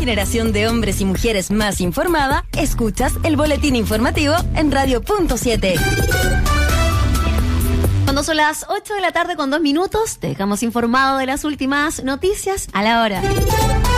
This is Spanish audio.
generación de hombres y mujeres más informada, escuchas el boletín informativo en Radio.7. Cuando son las 8 de la tarde con 2 minutos, te dejamos informado de las últimas noticias a la hora.